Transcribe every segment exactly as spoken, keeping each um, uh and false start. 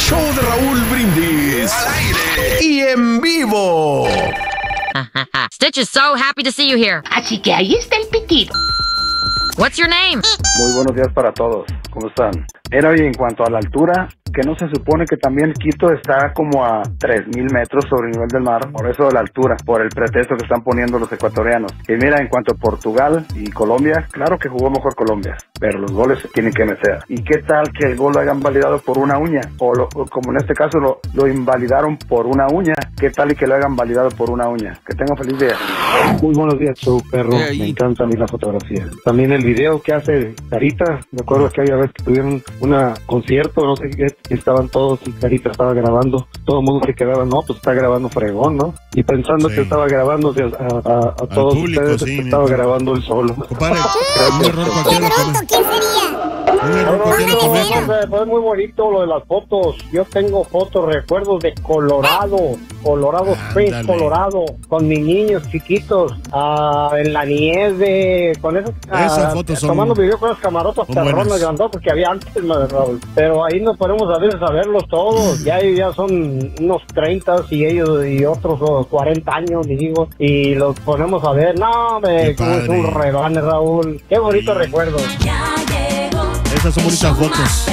show de Raúl Brindis. Al aire y en vivo. Stitch is so happy to see you here. Así que ahí está el pitido. What's your name? Muy buenos días para todos. ¿Cómo están? Era, y en cuanto a la altura, que no se supone que también Quito está como a tres mil metros sobre el nivel del mar, por eso de la altura, por el pretexto que están poniendo los ecuatorianos. Y mira, en cuanto a Portugal y Colombia, claro que jugó mejor Colombia, pero los goles se tienen que meter. ¿Y qué tal que el gol lo hayan validado por una uña? O, lo, o como en este caso lo, lo invalidaron por una uña. ¿Qué tal y que lo hayan validado por una uña? Que tengan feliz día. Muy buenos días, show perro. Hey, me encanta a mí la fotografía. También el video que hace Carita. Me acuerdo que había veces que tuvieron un concierto, no sé qué, estaban todos y Carita estaba grabando. Todo el mundo se quedaba, no, pues está grabando fregón, ¿no? Y pensando sí. que estaba grabando a, a, a todos público, ustedes, sí, estaba grabando el solo. Compadre, un error cualquiera lo come. ¿Quién sería? Un error cualquiera lo come. Fue muy bonito lo de las fotos. Yo tengo fotos, recuerdos de Colorado, Colorado Springs, Colorado, con mis niños chiquitos, uh, en la nieve, con esos, Esas uh, fotos son tomando video con las camarotas perronas grandotas, porque había antes, madre Raúl. Pero ahí nos ponemos a veces a verlos todos. Ya, ya son unos treinta y ellos y otros oh, cuarenta años, y digo, y los ponemos a ver. No, me como es un rebane, Raúl. Qué bonito sí. recuerdo. Esas son bonitas fotos.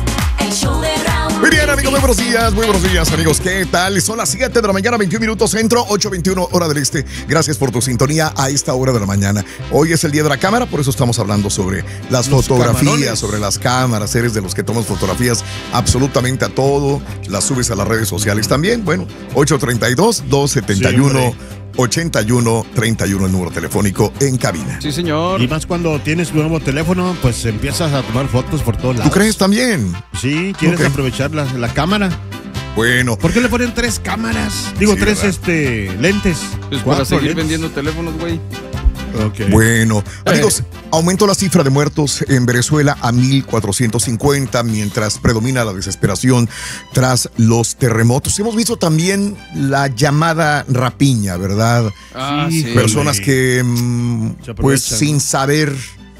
Muy bien, amigos, muy buenos días, muy buenos días, amigos. ¿Qué tal? Son las siete de la mañana, veintiún minutos centro, ocho veintiuno hora del este. Gracias por tu sintonía a esta hora de la mañana. Hoy es el día de la cámara, por eso estamos hablando sobre las Los fotografías, camarones. sobre las cámaras. Eres de los que tomas fotografías absolutamente a todo. Las subes a las redes sociales también. Bueno, ocho treinta y dos, doscientos setenta y uno. Sí, ochenta y uno treinta y uno el número telefónico en cabina. Sí, señor. Y más cuando tienes tu nuevo teléfono, pues empiezas a tomar fotos por todos lados. ¿Tú crees también? Sí, quieres okay. aprovechar la, la cámara. Bueno. ¿Por qué le ponen tres cámaras? Digo, sí, tres este lentes. Pues para seguir lentes. vendiendo teléfonos, güey. Okay. Bueno, amigos, aumentó la cifra de muertos en Venezuela a mil cuatrocientos cincuenta, mientras predomina la desesperación tras los terremotos. Hemos visto también la llamada rapiña, ¿verdad? Ah, sí. Personas sí. que, pues, sin saber,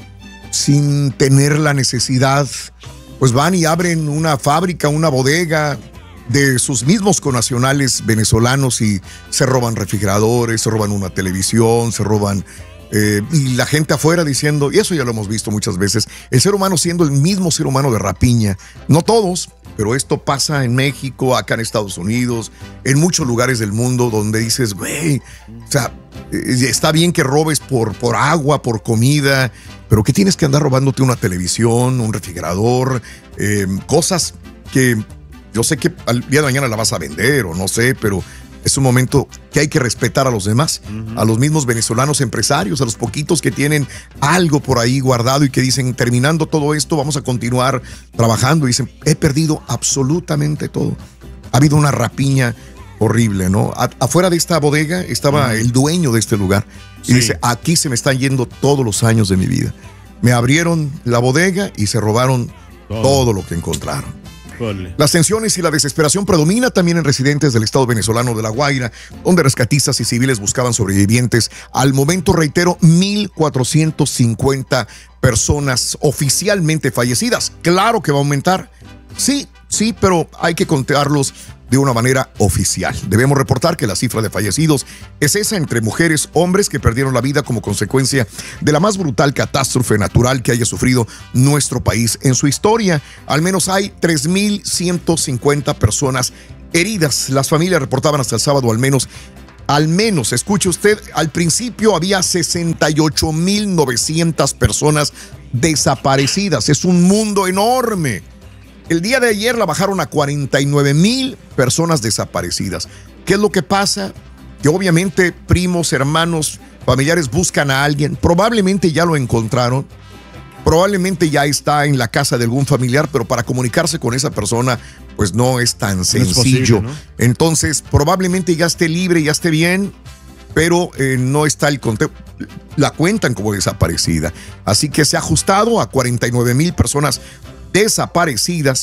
sin tener la necesidad, pues van y abren una fábrica, una bodega de sus mismos connacionales venezolanos y se roban refrigeradores, se roban una televisión, se roban... Eh, y la gente afuera diciendo, y eso ya lo hemos visto muchas veces, el ser humano siendo el mismo ser humano de rapiña. No todos, pero esto pasa en México, acá en Estados Unidos, en muchos lugares del mundo donde dices, güey, o sea, eh, está bien que robes por, por agua, por comida, pero ¿qué tienes que andar robándote una televisión, un refrigerador, eh, cosas que yo sé que al día de mañana la vas a vender o no sé, pero... Es un momento que hay que respetar a los demás, uh-huh. a los mismos venezolanos empresarios, a los poquitos que tienen algo por ahí guardado y que dicen, terminando todo esto, vamos a continuar trabajando. Y dicen, he perdido absolutamente todo. Ha habido una rapiña horrible, ¿no? A- afuera de esta bodega estaba uh-huh. el dueño de este lugar y sí. dice, aquí se me están yendo todos los años de mi vida. Me abrieron la bodega y se robaron todo, todo lo que encontraron. Las tensiones y la desesperación predomina también en residentes del estado venezolano de La Guaira, donde rescatistas y civiles buscaban sobrevivientes. Al momento, reitero, mil cuatrocientos cincuenta personas oficialmente fallecidas. Claro que va a aumentar. Sí, sí, pero hay que contarlos de una manera oficial. Debemos reportar que la cifra de fallecidos es esa entre mujeres, hombres que perdieron la vida como consecuencia de la más brutal catástrofe natural que haya sufrido nuestro país en su historia. Al menos hay tres mil ciento cincuenta personas heridas. Las familias reportaban hasta el sábado al menos Al menos, escuche usted, al principio había sesenta y ocho mil novecientas personas desaparecidas. Es un mundo enorme. El día de ayer la bajaron a cuarenta y nueve mil personas desaparecidas. ¿Qué es lo que pasa? Que obviamente primos, hermanos, familiares buscan a alguien. Probablemente ya lo encontraron. Probablemente ya está en la casa de algún familiar, pero para comunicarse con esa persona, pues no es tan sencillo. No es posible, ¿no? Entonces, probablemente ya esté libre, ya esté bien, pero eh, no está el conteo. La cuentan como desaparecida. Así que se ha ajustado a cuarenta y nueve mil personas desaparecidas.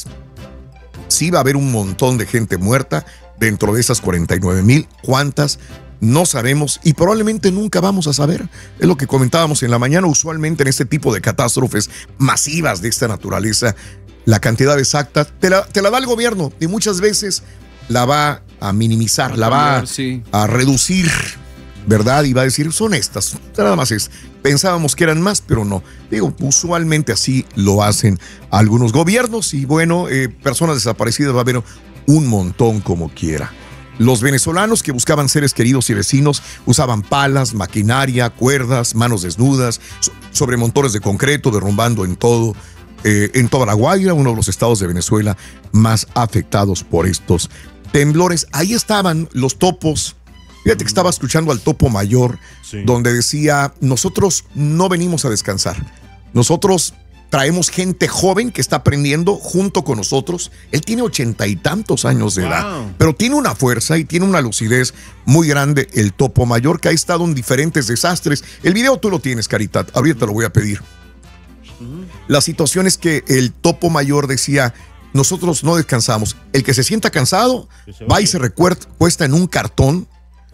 Sí va a haber un montón de gente muerta dentro de esas cuarenta y nueve mil. ¿Cuántas? No sabemos y probablemente nunca vamos a saber. Es lo que comentábamos en la mañana. Usualmente en este tipo de catástrofes masivas de esta naturaleza, la cantidad exacta, te la, te la da el gobierno y muchas veces la va a minimizar, a la va cambiar, sí. a reducir, ¿verdad? Y va a decir, son estas, nada más es. Pensábamos que eran más, pero no. Digo, usualmente así lo hacen algunos gobiernos y bueno, eh, personas desaparecidas va a haber un montón como quiera. Los venezolanos que buscaban seres queridos y vecinos usaban palas, maquinaria, cuerdas, manos desnudas, sobre montones de concreto, derrumbando en todo, eh, en toda La Guaira, uno de los estados de Venezuela más afectados por estos temblores. Ahí estaban los topos. Fíjate que estaba escuchando al Topo Mayor, sí. donde decía, nosotros no venimos a descansar. Nosotros traemos gente joven que está aprendiendo junto con nosotros. Él tiene ochenta y tantos años de wow. edad, pero tiene una fuerza y tiene una lucidez muy grande, el Topo Mayor, que ha estado en diferentes desastres. El video tú lo tienes, Carita, ahorita te lo voy a pedir. Uh-huh. La situación es que el Topo Mayor decía, nosotros no descansamos. El que se sienta cansado, se va y se recuesta en un cartón,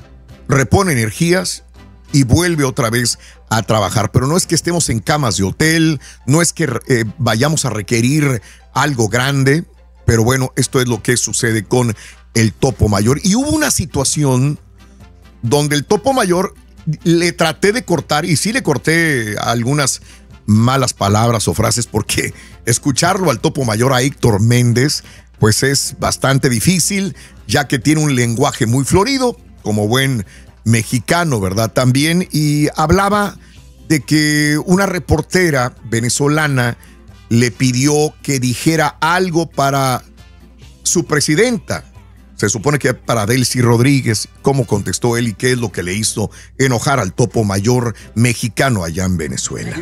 repone energías y vuelve otra vez a trabajar. Pero no es que estemos en camas de hotel, no es que eh, vayamos a requerir algo grande, pero bueno, esto es lo que sucede con el Topo Mayor. Y hubo una situación donde el Topo Mayor le traté de cortar, y sí le corté algunas malas palabras o frases, porque escucharlo al Topo Mayor, a Héctor Méndez, pues es bastante difícil, ya que tiene un lenguaje muy florido, como buen mexicano, ¿verdad? También, y hablaba de que una reportera venezolana le pidió que dijera algo para su presidenta. Se supone que para Delcy Rodríguez, cómo contestó él y qué es lo que le hizo enojar al Topo Mayor mexicano allá en Venezuela.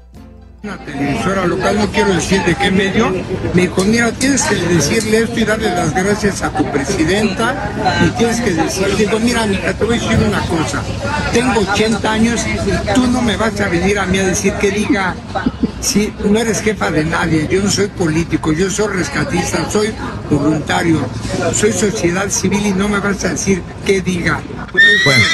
Una televisora local, no quiero decir de qué medio, me dijo, mira, tienes que decirle esto y darle las gracias a tu presidenta, y tienes que decir, digo, mira, mija, te voy a decir una cosa, tengo ochenta años y tú no me vas a venir a mí a decir que diga, si no eres jefa de nadie, yo no soy político, yo soy rescatista, soy voluntario, soy sociedad civil y no me vas a decir qué diga. Bueno.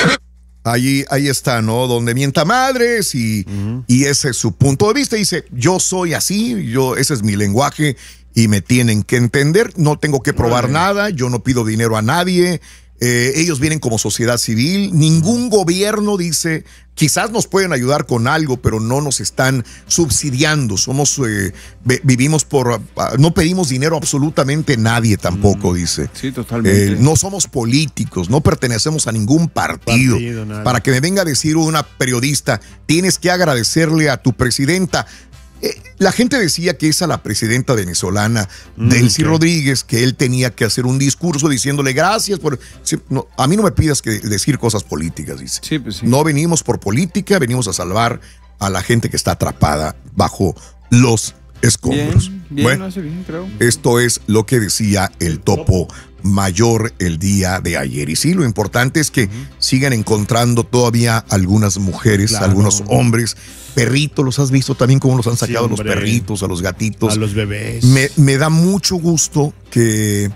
Ahí, ahí está, ¿no? Donde mienta madres y, uh-huh. y ese es su punto de vista. Dice, yo soy así, yo, ese es mi lenguaje y me tienen que entender. No tengo que probar uh-huh. nada, yo no pido dinero a nadie. Eh, ellos vienen como sociedad civil. Ningún gobierno, dice, quizás nos pueden ayudar con algo, pero no nos están subsidiando. Somos, eh, vivimos por, no pedimos dinero a absolutamente nadie tampoco, mm. dice. Sí, totalmente. Eh, no somos políticos, no pertenecemos a ningún partido. partido Para que me venga a decir una periodista, tienes que agradecerle a tu presidenta. Eh, la gente decía que es a la presidenta venezolana, mm, Delcy okay. Rodríguez, que él tenía que hacer un discurso diciéndole gracias por... Sí, no, a mí no me pidas que decir cosas políticas, dice. Sí, pues sí. No venimos por política, venimos a salvar a la gente que está atrapada bajo los escombros. Bien, bien, bueno, hace bien, creo. Esto es lo que decía el Topo Mayor el día de ayer. Y sí, lo importante es que uh-huh. sigan encontrando todavía algunas mujeres, claro. algunos hombres, perritos, ¿los has visto también cómo los han sacado sí, los perritos, a los gatitos? A los bebés. Me, me da mucho gusto que,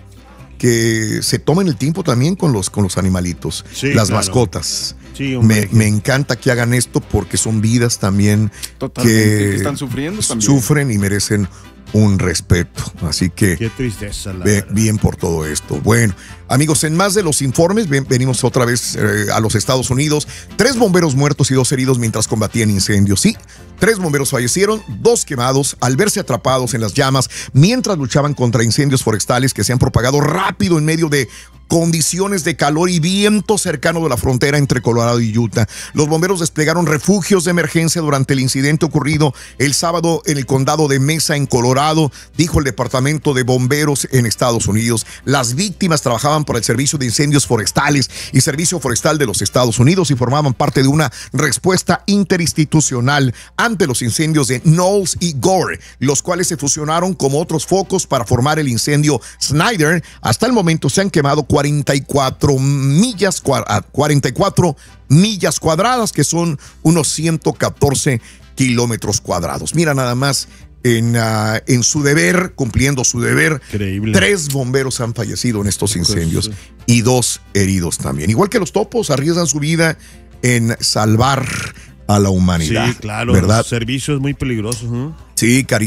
que se tomen el tiempo también con los, con los animalitos, sí, las claro. mascotas. Sí, me, me encanta que hagan esto porque son vidas también Totalmente, que, que están sufriendo también. Sufren y merecen un respeto. Así que qué tristeza, la ve, bien por todo esto. Bueno, amigos, en más de los informes, ven, venimos otra vez eh, a los Estados Unidos. Tres bomberos muertos y dos heridos mientras combatían incendios. Sí, tres bomberos fallecieron, dos quemados al verse atrapados en las llamas mientras luchaban contra incendios forestales que se han propagado rápido en medio de condiciones de calor y viento cercano de la frontera entre Colorado y Utah. Los bomberos desplegaron refugios de emergencia durante el incidente ocurrido el sábado en el condado de Mesa, en Colorado, dijo el Departamento de Bomberos en Estados Unidos. Las víctimas trabajaban por el Servicio de Incendios Forestales y Servicio Forestal de los Estados Unidos y formaban parte de una respuesta interinstitucional ante los incendios de Knowles y Gore, los cuales se fusionaron como otros focos para formar el incendio Snyder. Hasta el momento se han quemado cuarenta y cuatro millas, cuarenta y cuatro millas cuadradas, que son unos ciento catorce kilómetros cuadrados. Mira nada más, en, uh, en su deber, cumpliendo su deber, increíble. Tres bomberos han fallecido en estos incendios pues, sí. y dos heridos también. Igual que los topos, arriesgan su vida en salvar a la humanidad. Sí, claro, ¿verdad? Los servicios muy peligrosos. ¿eh? Sí, Carita.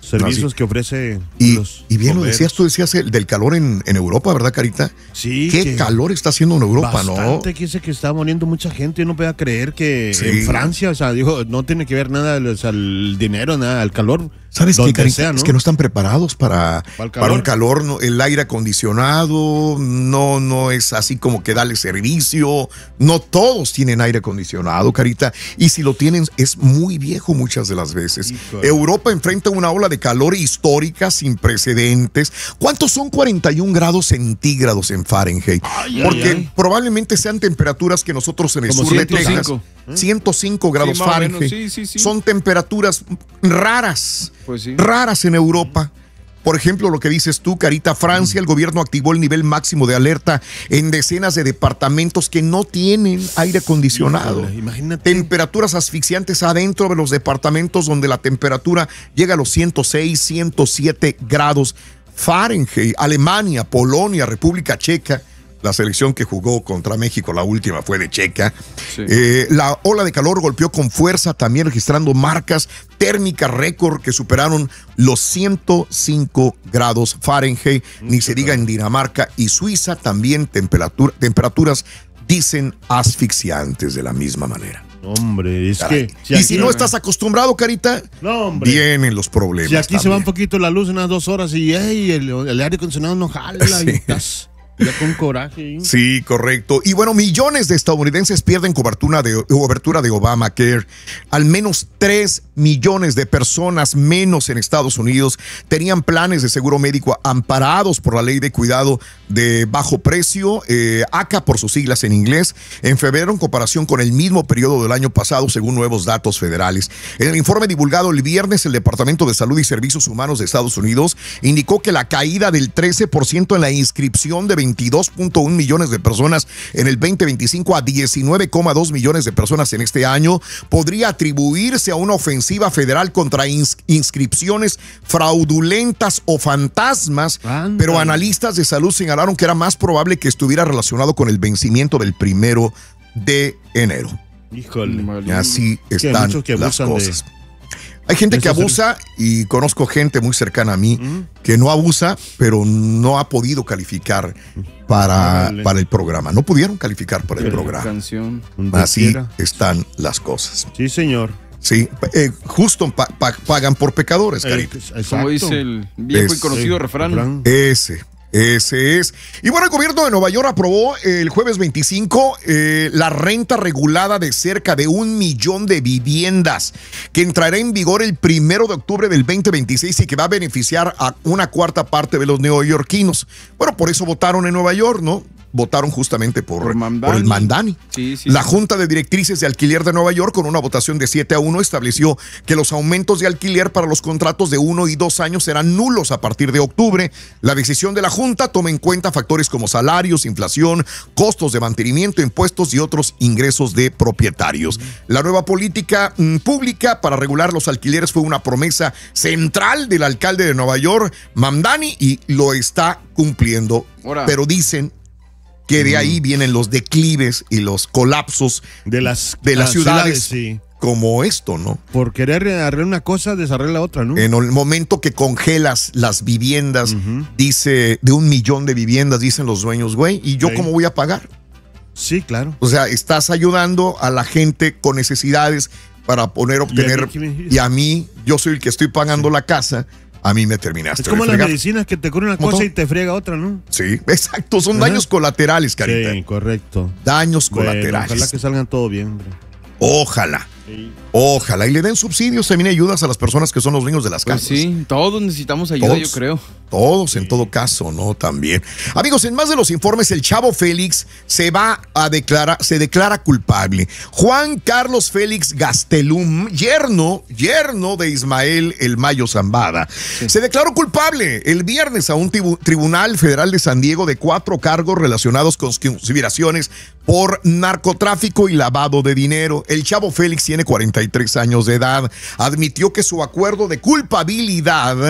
servicios Así. que ofrece. Y, los y bien lo bomberos. decías, tú decías el, del calor en, en Europa, ¿verdad, Carita? Sí. Qué que calor está haciendo en Europa, bastante, ¿no? que dice que está muriendo mucha gente. Yo no podía creer que Sí. en Francia, o sea, dijo, no tiene que ver nada, o sea, el dinero, nada, el calor. ¿Sabes qué, donde Carita? sea, ¿no? Es que no están preparados para, ¿Para el para calor? un calor, no, el aire acondicionado no, no es así como que dale servicio, no todos tienen aire acondicionado, Carita, y si lo tienen es muy viejo muchas de las veces. Híjole. Europa enfrenta una ola de calor histórica sin precedentes. ¿Cuántos son cuarenta y un grados centígrados en Fahrenheit? Ay, Porque ay, ay. probablemente sean temperaturas que nosotros en el Como sur de ciento Texas, cinco. ciento cinco grados más o menos, Fahrenheit, sí, sí, sí. son temperaturas raras, Pues sí. raras en Europa. Por ejemplo, lo que dices tú, Carita, Francia, el gobierno activó el nivel máximo de alerta en decenas de departamentos que no tienen aire acondicionado. Híjole, imagínate. Temperaturas asfixiantes adentro de los departamentos donde la temperatura llega a los ciento seis, ciento siete grados Fahrenheit. Alemania, Polonia, República Checa. La selección que jugó contra México, la última fue de Checa. Sí. Eh, la ola de calor golpeó con fuerza, también registrando marcas térmicas récord que superaron los ciento cinco grados Fahrenheit. Ni se diga en Dinamarca y Suiza, también temperatura, temperaturas, dicen, asfixiantes de la misma manera. Hombre, es Caray. que. y aquí- si no estás acostumbrado, Carita, No, hombre. vienen los problemas. Si aquí se va un también. poquito la luz unas dos horas y ey, el, el aire acondicionado no jala Sí. y estás ya con coraje. ¿eh? Sí, correcto. Y bueno, millones de estadounidenses pierden cobertura de, cobertura de Obamacare. Al menos tres millones de personas menos en Estados Unidos tenían planes de seguro médico amparados por la ley de cuidado de bajo precio, eh, A C A por sus siglas en inglés, en febrero en comparación con el mismo periodo del año pasado, según nuevos datos federales. En el informe divulgado el viernes, el Departamento de Salud y Servicios Humanos de Estados Unidos indicó que la caída del trece por ciento en la inscripción de veintidós punto uno millones de personas en el veinte veinticinco a diecinueve coma dos millones de personas en este año podría atribuirse a una ofensiva federal contra ins- inscripciones fraudulentas o fantasmas, Ándale. pero analistas de salud señalaron que era más probable que estuviera relacionado con el vencimiento del primero de enero. Híjole. Y así Que están muchos que las abusan de- cosas. Hay gente que Eso sí. abusa y conozco gente muy cercana a mí Ujú. que no abusa, pero no ha podido calificar para, Órale. para el programa. No pudieron calificar para el Pero programa. Canción. Donde Así quiera. están las cosas. Sí, señor. Sí, eh, justo pa- pa- pagan por pecadores, Eh, Carita. exacto. Como dice el viejo y Es- conocido Sí, refrán. Ese. Ese es. Y bueno, el gobierno de Nueva York aprobó el jueves veinticinco eh, la renta regulada de cerca de un millón de viviendas que entrará en vigor el primero de octubre del veinte veintiséis y que va a beneficiar a una cuarta parte de los neoyorquinos. Bueno, por eso votaron en Nueva York, ¿no? Votaron justamente por, Por Mamdani. por el Mandani. Sí, sí, La sí. Junta de Directrices de Alquiler de Nueva York, con una votación de siete a uno, estableció que los aumentos de alquiler para los contratos de uno y dos años serán nulos a partir de octubre. La decisión de la Junta toma en cuenta factores como salarios, inflación, costos de mantenimiento, impuestos y otros ingresos de propietarios. La nueva política mm, pública para regular los alquileres fue una promesa central del alcalde de Nueva York, Mamdani, y lo está cumpliendo. Ahora. Pero dicen que de ahí vienen los declives y los colapsos De las, de las ciudades, sí. como esto, ¿no? Por querer arreglar una cosa, desarreglar la otra, ¿no? En el momento que congelas las viviendas, Ujú. dice, de un millón de viviendas, dicen los dueños, güey, ¿y yo Sí. cómo voy a pagar? Sí, claro. O sea, estás ayudando a la gente con necesidades para poder obtener, qué me- y a mí, yo soy el que estoy pagando la casa, a mí me terminaste Es como de las fregar. medicinas que te curan una Como cosa todo. y te friega otra, ¿no? Sí, exacto, son Ajá. daños colaterales, Carita. Sí, correcto. Daños Bueno, colaterales. ojalá que salgan todo bien, hombre. Ojalá. Sí. Ojalá. Y le den subsidios, también ayudas a las personas que son los dueños de las Pues casas. sí, todos necesitamos ayuda, Todos. yo creo. Todos, en todo caso, ¿no? También. Amigos, en más de los informes, el Chavo Félix se va a declarar, se declara culpable. Juan Carlos Félix Gastelum, yerno, yerno de Ismael El Mayo Zambada, se declaró culpable el viernes a un tribu- tribunal federal de San Diego de cuatro cargos relacionados con conspiraciones por narcotráfico y lavado de dinero. El Chavo Félix tiene cuarenta y tres años de edad. Admitió que su acuerdo de culpabilidad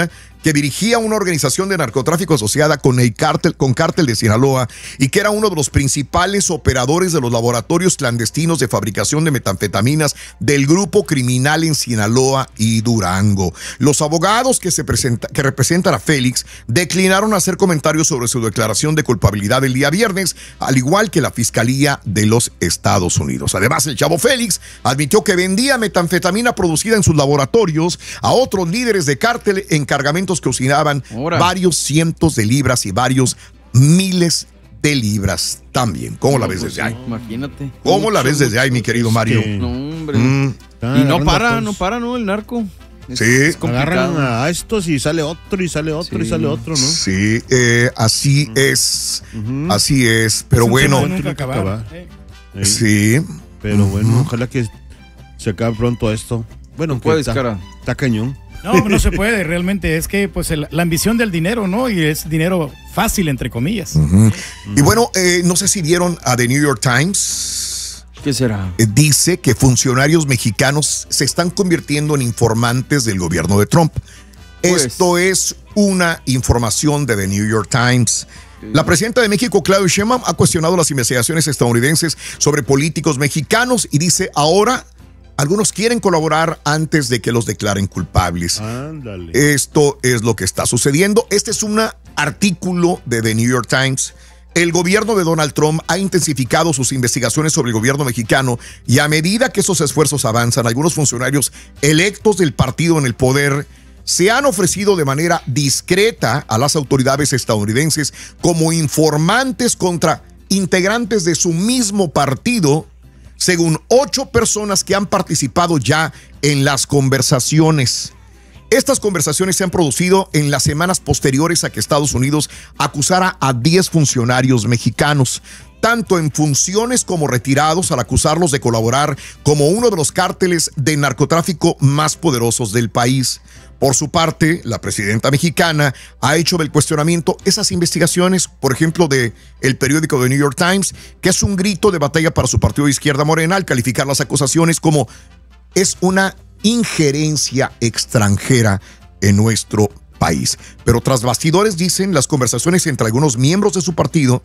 que dirigía una organización de narcotráfico asociada con el cártel, con cártel de Sinaloa y que era uno de los principales operadores de los laboratorios clandestinos de fabricación de metanfetaminas del grupo criminal en Sinaloa y Durango. Los abogados que, se presenta, que representan a Félix declinaron hacer comentarios sobre su declaración de culpabilidad el día viernes, al igual que la Fiscalía de los Estados Unidos. Además, el chavo Félix admitió que vendía metanfetamina producida en sus laboratorios a otros líderes de cártel en cargamentos que oscilaban Ahora. varios cientos de libras y varios miles de libras también. ¿Cómo no, la ves pues, desde ahí? Imagínate. ¿Cómo la ves desde ahí, mi querido Mario? No, hombre. Mm. Y no para, no para, ¿no? El narco. Es, sí. Es agarran a estos y sale otro y sale otro sí. y sale otro, ¿no? Sí, eh, así uh-huh. es. Uh-huh. Así es. Pero es bueno. Nunca acabar. Sí. sí. Pero uh-huh. bueno, ojalá que se acabe pronto esto. Bueno, no puedes, está, cara. Está cañón. No, no se puede, realmente es que pues el, la ambición del dinero, ¿no? Y es dinero fácil, entre comillas. Uh-huh. Uh-huh. Y bueno, eh, no sé si vieron a The New York Times. ¿Qué será? Eh, dice que funcionarios mexicanos se están convirtiendo en informantes del gobierno de Trump. Pues. Esto es una información de The New York Times. Sí. La presidenta de México, Claudia Sheinbaum, ha cuestionado las investigaciones estadounidenses sobre políticos mexicanos y dice ahora algunos quieren colaborar antes de que los declaren culpables. Ándale. Esto es lo que está sucediendo. Este es un artículo de The New York Times. El gobierno de Donald Trump ha intensificado sus investigaciones sobre el gobierno mexicano y a medida que esos esfuerzos avanzan, algunos funcionarios electos del partido en el poder se han ofrecido de manera discreta a las autoridades estadounidenses como informantes contra integrantes de su mismo partido, según ocho personas que han participado ya en las conversaciones. Estas conversaciones se han producido en las semanas posteriores a que Estados Unidos acusara a diez funcionarios mexicanos, tanto en funciones como retirados, al acusarlos de colaborar como uno de los cárteles de narcotráfico más poderosos del país. Por su parte, la presidenta mexicana ha hecho del cuestionamiento esas investigaciones, por ejemplo, de el periódico The New York Times, que es un grito de batalla para su partido de izquierda Morena al calificar las acusaciones como es una injerencia extranjera en nuestro país. Pero tras bastidores, dicen, las conversaciones entre algunos miembros de su partido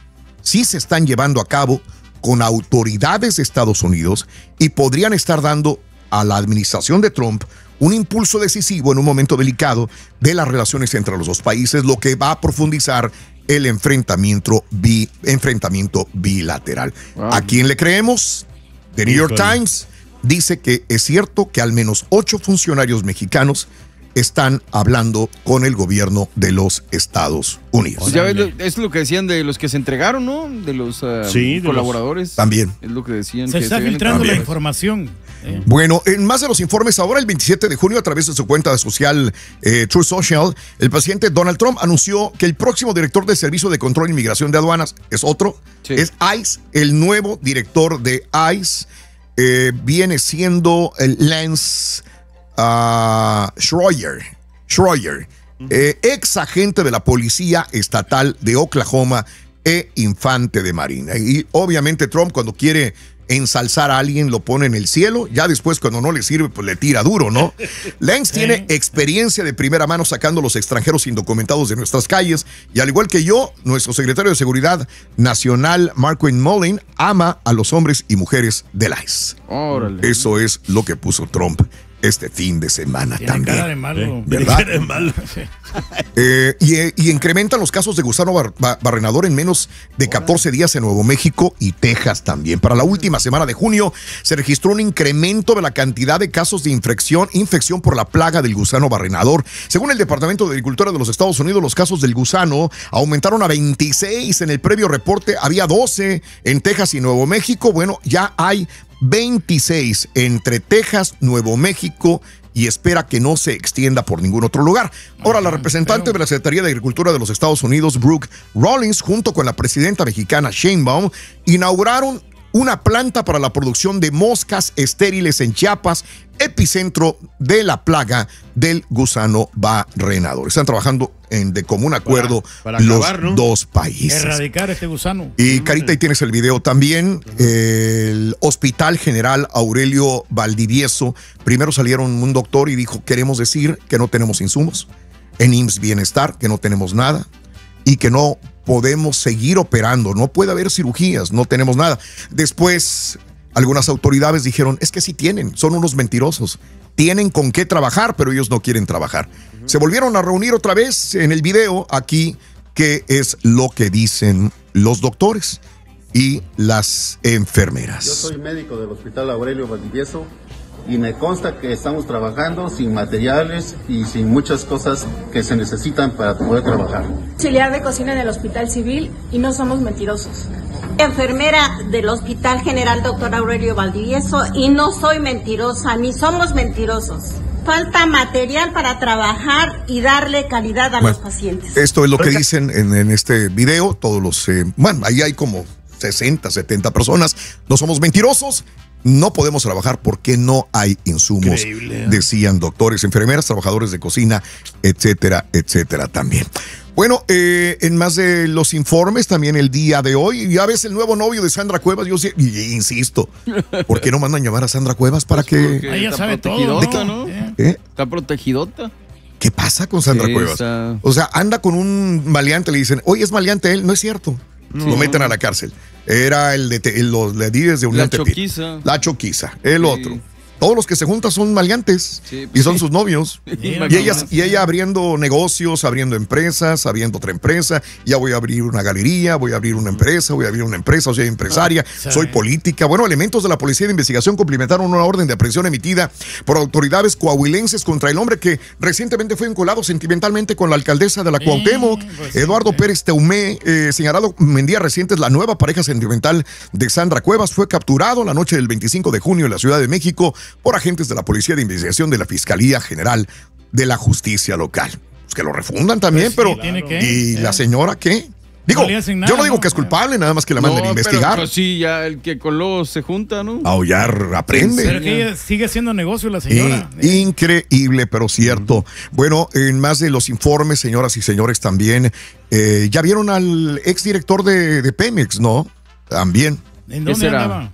sí se están llevando a cabo con autoridades de Estados Unidos y podrían estar dando a la administración de Trump un impulso decisivo en un momento delicado de las relaciones entre los dos países, lo que va a profundizar el enfrentamiento, bi, enfrentamiento bilateral. Wow. ¿A quién le creemos? The New York Times dice que es cierto que al menos ocho funcionarios mexicanos están hablando con el gobierno de los Estados Unidos. Pues ya ves, es lo que decían de los que se entregaron, ¿no? De los uh, sí, de colaboradores. Los... También. Es lo que decían. Se que está se filtrando también. la información. Eh. Bueno, en más de los informes, ahora el veintisiete de junio, a través de su cuenta social eh, Truth Social, el presidente Donald Trump anunció que el próximo director del Servicio de Control e Inmigración de Aduanas es otro, sí. es ICE, el nuevo director de ICE eh, viene siendo el Lance Uh, Schroyer, Schroyer uh-huh. eh, ex agente de la Policía Estatal de Oklahoma e infante de Marina. Y obviamente Trump, cuando quiere ensalzar a alguien, lo pone en el cielo. Ya después, cuando no le sirve, pues le tira duro, ¿no? Lance tiene experiencia de primera mano sacando a los extranjeros indocumentados de nuestras calles. Y al igual que yo, nuestro secretario de Seguridad Nacional, Markwayne Mullin, ama a los hombres y mujeres del ICE. Órale. Eso es lo que puso Trump este fin de semana Tiene también. Cara de malo. ¿Verdad? Cara de malo. eh, y, y incrementan los casos de gusano bar, bar, barrenador en menos de catorce días en Nuevo México y Texas también. Para la última semana de junio se registró un incremento de la cantidad de casos de infección, infección por la plaga del gusano barrenador. Según el Departamento de Agricultura de los Estados Unidos, los casos del gusano aumentaron a veintiséis. En el previo reporte había doce en Texas y Nuevo México. Bueno, ya hay veintiséis entre Texas, Nuevo México y espera que no se extienda por ningún otro lugar. Ahora, la representante de la Secretaría de Agricultura de los Estados Unidos, Brooke Rollins, junto con la presidenta mexicana Sheinbaum, inauguraron una planta para la producción de moscas estériles en Chiapas, epicentro de la plaga del gusano barrenador. Están trabajando en, de común acuerdo para, para los acabar, ¿no? dos países. Erradicar este gusano. Y Carita, ahí tienes el video también. El Hospital General Aurelio Valdivieso, primero salieron un doctor y dijo, queremos decir que no tenemos insumos. en I M S S Bienestar, que no tenemos nada y que no podemos seguir operando, no puede haber cirugías, no tenemos nada. Después, algunas autoridades dijeron, es que sí tienen, son unos mentirosos, tienen con qué trabajar, pero ellos no quieren trabajar. Uh-huh. Se volvieron a reunir otra vez en el video aquí, que es lo que dicen los doctores y las enfermeras. Yo soy médico del Hospital Aurelio Valdivieso y me consta que estamos trabajando sin materiales y sin muchas cosas que se necesitan para poder trabajar. Auxiliar de cocina en el Hospital Civil y no somos mentirosos. Enfermera del Hospital General Doctor Aurelio Valdivieso y no soy mentirosa, ni somos mentirosos. Falta material para trabajar y darle calidad a bueno, los pacientes. Esto es lo que dicen en, en este video, todos los, eh, bueno, ahí hay como sesenta, setenta personas. No somos mentirosos. No podemos trabajar porque no hay insumos, increíble, ¿eh? Decían doctores, enfermeras, trabajadores de cocina, etcétera, etcétera también. Bueno, eh, en más de los informes también el día de hoy, ya ves el nuevo novio de Sandra Cuevas, yo sí, insisto, ¿por qué no mandan llamar a Sandra Cuevas para pues que... Ella sabe todo, ¿no? ¿no? ¿Eh? Está protegidota. ¿Qué pasa con Sandra sí, Cuevas? Esa... O sea, anda con un maleante, le dicen, oye, es maleante él, no es cierto. No. Lo meten a la cárcel. Era el de el, los líderes de Unión La Choquiza. La Choquiza, el sí. otro. Todos los que se juntan son maleantes sí, pues y son sí. sus novios. Sí, y, ella, y ella abriendo negocios, abriendo empresas, abriendo otra empresa. Ya voy a abrir una galería, voy a abrir una empresa, voy a abrir una empresa, o sea, empresaria, ah, soy política. Bueno, elementos de la Policía de Investigación cumplimentaron una orden de aprehensión emitida por autoridades coahuilenses contra el hombre que recientemente fue vinculado sentimentalmente con la alcaldesa de la Cuauhtémoc, pues, Eduardo sí. Pérez Teumé, eh, señalado en días recientes, la nueva pareja sentimental de Sandra Cuevas, fue capturado la noche del veinticinco de junio en la Ciudad de México por agentes de la Policía de Investigación de la Fiscalía General de la Justicia Local. Pues que lo refundan también, pues sí, pero... Claro. ¿Y ¿Eh? la señora qué? Digo, no nada, yo no digo que es culpable, nada más que la manden no, a investigar. Pero, pero sí, ya el que con los se junta, ¿no? Aullar aprende. Pero que ella sigue haciendo negocio la señora. Eh, eh. Increíble, pero cierto. Uh-huh. Bueno, en más de los informes, señoras y señores, también, eh, ya vieron al exdirector de, de Pemex, ¿no? También. ¿En dónde andaba?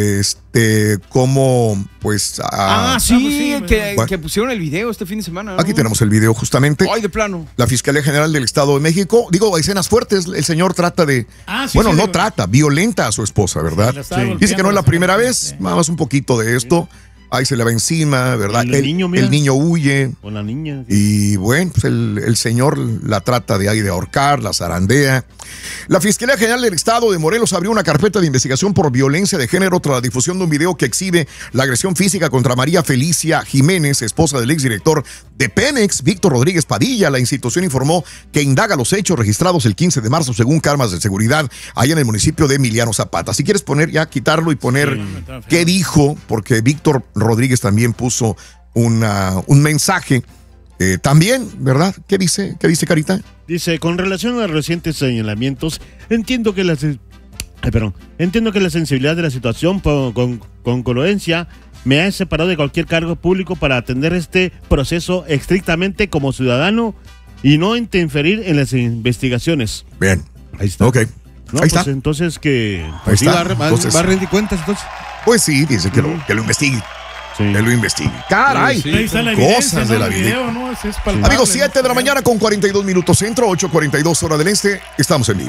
Este, como, pues... Ah, ah sí, sí que, bueno, que pusieron el video este fin de semana, ¿no? Aquí tenemos el video justamente. Ay, de plano. La Fiscalía General del Estado de México, digo, escenas fuertes, el señor trata de... Ah, sí, bueno, sí, no digo, trata, violenta a su esposa, ¿verdad? Sí, dice que no es la primera vez, sí. Nada más un poquito de esto. Sí. Ahí se le va encima, ¿verdad? El, el, niño, el niño huye. O la niña. Y bueno, pues el, el señor la trata de ahí de ahorcar, la zarandea. La Fiscalía General del Estado de Morelos abrió una carpeta de investigación por violencia de género tras la difusión de un video que exhibe la agresión física contra María Felicia Jiménez, esposa del exdirector de Pemex, Víctor Rodríguez Padilla. La institución informó que indaga los hechos registrados el quince de marzo según cámaras de seguridad allá en el municipio de Emiliano Zapata. Si quieres poner ya, quitarlo y poner sí, qué dijo, porque Víctor Rodríguez también puso una, un mensaje eh, también, ¿verdad? ¿Qué dice? ¿Qué dice, Carita? Dice, con relación a los recientes señalamientos, entiendo que la, ay, perdón, entiendo que la sensibilidad de la situación con, con, con congruencia me ha separado de cualquier cargo público para atender este proceso estrictamente como ciudadano y no interferir en las investigaciones. Bien. Ahí está. Ok. No, ahí pues está. Entonces que... Pues ahí está. Va, va, entonces, va a rendir cuentas entonces. Pues sí, dice que, lo, que lo investigue. Sí. Que lo investigue. Caray, sí, sí, sí. cosas de la vida. Video, ¿no? Es palpable, amigos, siete de la mañana con cuarenta y dos minutos centro, ocho cuarenta y dos hora del este. Estamos en vivo.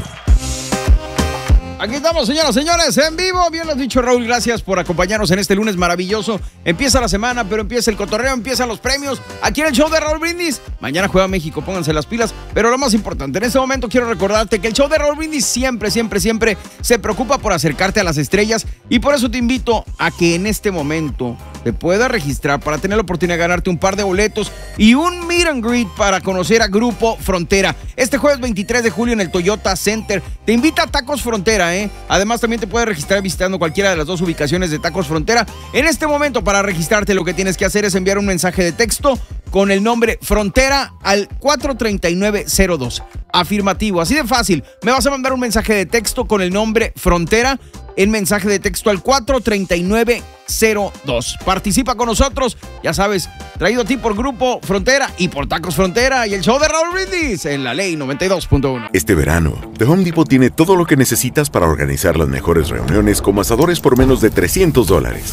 Aquí estamos, señoras, señores, en vivo. Bien lo has dicho, Raúl, gracias por acompañarnos en este lunes maravilloso. Empieza la semana, pero empieza el cotorreo, empiezan los premios. Aquí en el show de Raúl Brindis. Mañana juega México, pónganse las pilas. Pero lo más importante, en este momento quiero recordarte que el show de Raúl Brindis siempre, siempre, siempre se preocupa por acercarte a las estrellas. Y por eso te invito a que en este momento te puedas registrar para tener la oportunidad de ganarte un par de boletos y un meet and greet para conocer a Grupo Frontera. Este jueves veintitrés de julio en el Toyota Center. Te invita a Tacos Frontera, ¿eh? Además, también te puedes registrar visitando cualquiera de las dos ubicaciones de Tacos Frontera. En este momento, para registrarte, lo que tienes que hacer es enviar un mensaje de texto con el nombre Frontera al cuatro treinta y nueve cero dos. Afirmativo, así de fácil. Me vas a mandar un mensaje de texto con el nombre Frontera en mensaje de texto al cuatro treinta y nueve cero dos. Participa con nosotros, ya sabes, traído a ti por Grupo Frontera y por Tacos Frontera y el show de Raúl Brindis en la Ley noventa y dos punto uno. Este verano, The Home Depot tiene todo lo que necesitas para organizar las mejores reuniones como asadores por menos de trescientos dólares.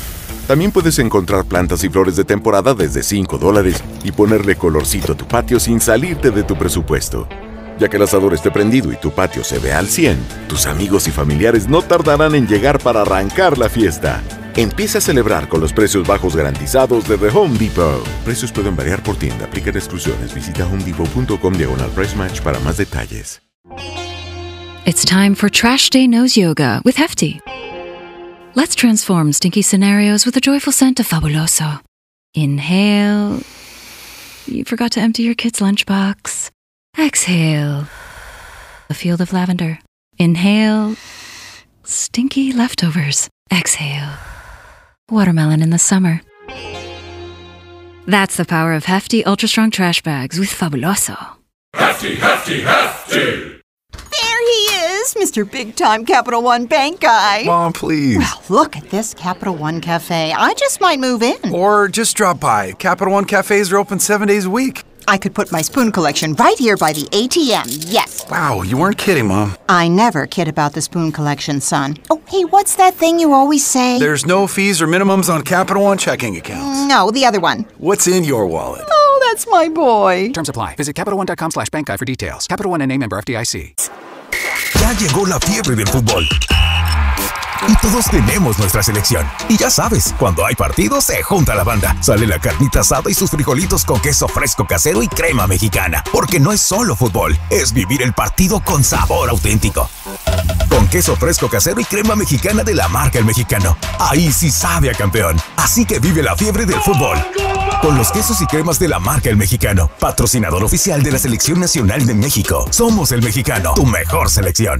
También puedes encontrar plantas y flores de temporada desde cinco dólares y ponerle colorcito a tu patio sin salirte de tu presupuesto. Ya que el asador esté prendido y tu patio se vea al cien, tus amigos y familiares no tardarán en llegar para arrancar la fiesta. Empieza a celebrar con los precios bajos garantizados de The Home Depot. Precios pueden variar por tienda. Aplican exclusiones. Visita homedepot.com diagonal price match para más detalles. It's time for Trash Day Nose Yoga with Hefty. Let's transform stinky scenarios with a joyful scent of Fabuloso. Inhale. You forgot to empty your kid's lunchbox. Exhale. A field of lavender. Inhale. Stinky leftovers. Exhale. Watermelon in the summer. That's the power of Hefty Ultra Strong Trash Bags with Fabuloso. Hefty, Hefty, Hefty! There he is, Mister Big Time Capital One Bank guy. Mom, please. Well, look at this Capital One Cafe. I just might move in. Or just drop by. Capital One cafes are open seven days a week. I could put my spoon collection right here by the A T M, yes. Wow, you weren't kidding, Mom. I never kid about the spoon collection, son. Oh, hey, what's that thing you always say? There's no fees or minimums on Capital One checking accounts. No, the other one. What's in your wallet? Oh, that's my boy. Terms apply. Visit CapitalOne.com slash bank guide for details. Capital One N A member F D I C. Ya llegó la fiebre del fútbol. Y todos tenemos nuestra selección. Y ya sabes, cuando hay partido se junta la banda. Sale la carnita asada y sus frijolitos con queso fresco casero y crema mexicana. Porque no es solo fútbol, es vivir el partido con sabor auténtico. Con queso fresco casero y crema mexicana de la marca El Mexicano. Ahí sí sabe a campeón. Así que vive la fiebre del fútbol. Con los quesos y cremas de la marca El Mexicano. Patrocinador oficial de la Selección Nacional de México. Somos El Mexicano, tu mejor selección.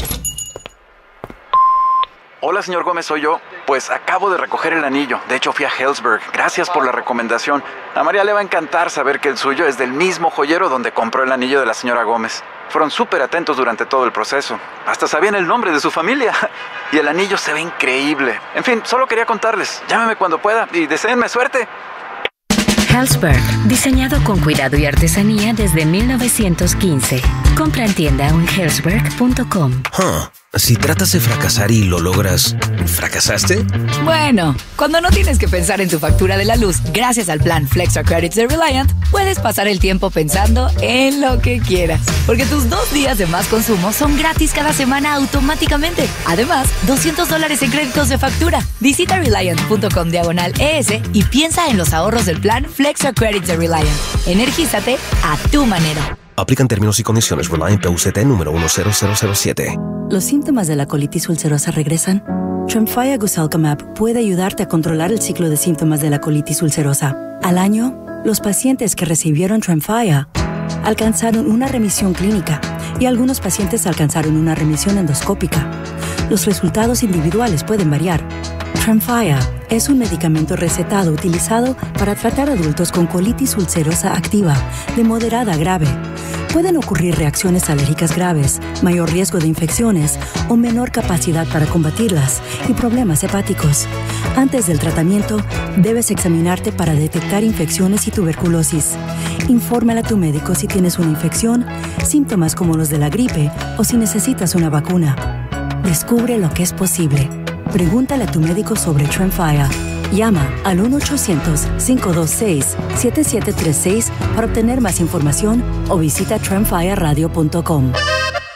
Hola, señor Gómez, soy yo. Pues acabo de recoger el anillo. De hecho, fui a Helzberg. Gracias por la recomendación. A María le va a encantar saber que el suyo es del mismo joyero donde compró el anillo de la señora Gómez. Fueron súper atentos durante todo el proceso. Hasta sabían el nombre de su familia. Y el anillo se ve increíble. En fin, solo quería contarles. Llámeme cuando pueda y deséenme suerte. Helzberg, diseñado con cuidado y artesanía desde mil novecientos quince. Compra en tienda o en helzberg punto com. Huh. Si tratas de fracasar y lo logras, ¿fracasaste? Bueno, cuando no tienes que pensar en tu factura de la luz gracias al plan Flexa Credits de Reliant, puedes pasar el tiempo pensando en lo que quieras. Porque tus dos días de más consumo son gratis cada semana automáticamente. Además, doscientos dólares en créditos de factura. Visita reliant punto com diagonal E S y piensa en los ahorros del plan Flexa Credits de Reliant. Energízate a tu manera. Aplican términos y condiciones. Reliant P U C T número uno cero cero cero siete. ¿Los síntomas de la colitis ulcerosa regresan? Tremfya Guselkumab puede ayudarte a controlar el ciclo de síntomas de la colitis ulcerosa. Al año, los pacientes que recibieron Tremfya alcanzaron una remisión clínica y algunos pacientes alcanzaron una remisión endoscópica. Los resultados individuales pueden variar. Tremfya es un medicamento recetado utilizado para tratar adultos con colitis ulcerosa activa, de moderada a grave. Pueden ocurrir reacciones alérgicas graves, mayor riesgo de infecciones o menor capacidad para combatirlas y problemas hepáticos. Antes del tratamiento, debes examinarte para detectar infecciones y tuberculosis. Infórmale a tu médico si tienes una infección, síntomas como los de la gripe o si necesitas una vacuna. Descubre lo que es posible. Pregúntale a tu médico sobre Tremfya. Llama al uno ochocientos, cinco dos seis, siete siete tres seis para obtener más información o visita tremfya radio punto com.